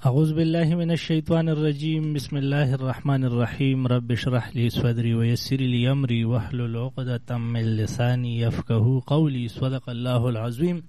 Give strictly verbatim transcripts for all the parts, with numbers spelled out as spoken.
اعوذ بالله من الشیطان الرجیم بسم الله الرحمن الرحیم رب اشرح لي صدري ويسر لي امري واحلل عقدة من لساني يفقهوا قولي صدق الله العظیم.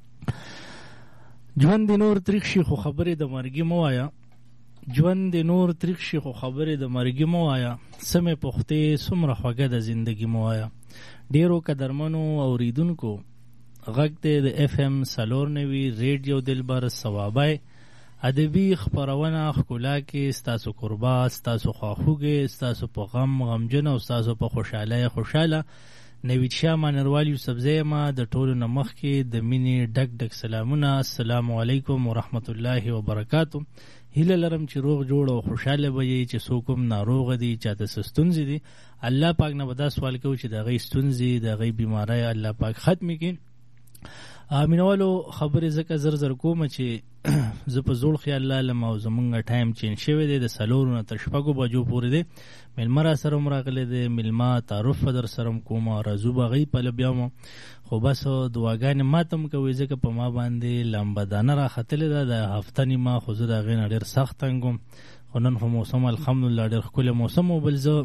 ژوند نور تریخ شي خو خبرې د مرګي مو وایا، ژوند نور تریخ شي خو خبرې د مرګي مو وایا، سمې پختې څومره خوږه د زندګي مو وایا. ډیرو قدرمنو اوریدونکو غږ دی د اف ام څلور نوي ریډیو دلبر ثوابای ادبي خپرونه ښکلا کې ستاسو قربا، ستاسو خواخوږې، ستاسو په غم غمجن او ستاسو په خوشحالی خوشحاله. نوید شاه مانروال یوسفزی ما د ټولو نه مخکې د مینې ډک ډک سلامونه. السلام علیکم ورحمت الله وبرکاتو. هیله لرم چې روغ جوړ او خوشحاله به یې، چې څوک هم ناروغه دي، چاته څه ستونزې دي، الله پاک نه به دا سوال کوو چې د هغوی ستونزې د هغوی بیماری الله پاک ختمې کړي. مینوالو خبرې ځکه زر زر کومه چې زه په زوړ خیال لالم او زمونږ ټایم چینج شوی دی، د څلورو نه تر شپږو بجو پورې دی. میلمه را سره هم راغلی دی، میلمه تعارف به در سره هم کوم، راځو به هغوی پله بیا مو، خو بس دعاګانې ماته هم کوئ ځکه په ما باندې لمبدانه راختلې ده د هفته نیمه، خو زه د هغې نه ډېر سخت تنګ وم. خو نن خو موسم الحمدلله ډېر ښکلی موسم و. بل زه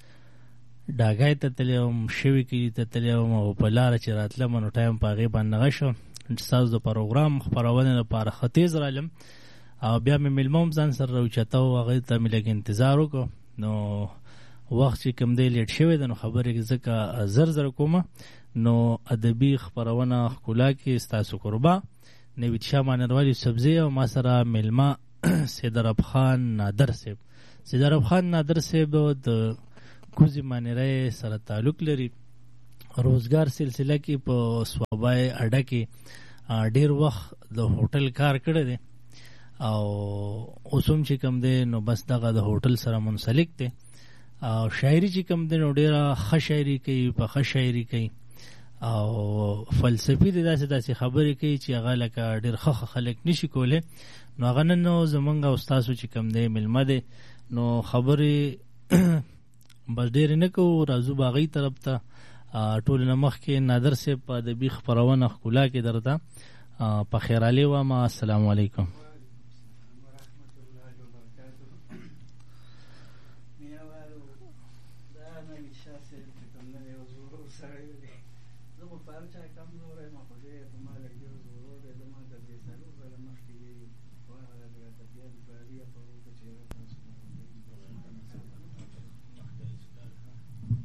ډاګای ته تللی وم، شوي کلي ته تللی وم او په لاره چې راتلم نو ټایم په هغې باندې نغه شو. ستاسو د پروګرام خپرونې لپاره ښه تیز رالم او بیا مې میلمه هم ځان سره راوچته و، هغې ته مې لږ انتظار وکړو. نو وخت چې کوم دی لیټ شوی دی نو خبرې ځکه زر زر کومه. نو ادبي خپرونه ښکلا کې ستاسو قربا نوید شاه مانروال یوسفزی او ما سره میلمه سیدرب خان نادر صاحب. سیدرب خان نادر صاحب د کوزی مانیرای سره تعلق لري. روزګار سلسله کې په سوابای اډه کې ډیر وخت د هوټل کار کړی دی او اوس هم چې کوم دی نو بس دغه د هوټل سره منسلک دی او شاعري چې کوم دی نو ډیره ښه شاعري کوي، په ښه شاعري کوي او فلسفي دی، داسې داسې خبرې کوي چې هغه لکه ډېر ښه ښه خلک نشي کولی. نو هغه نن نو زمونږ او ستاسو چې کوم دی میلمه دی، نو خبرې بس ډېرې نه کوو، راځو به هغوی طرف ته. ټولو نه مخکې نادر صاحب په ادبي خپرونه ښکلا کې درته په خیرالې وایم. السلام علیکم.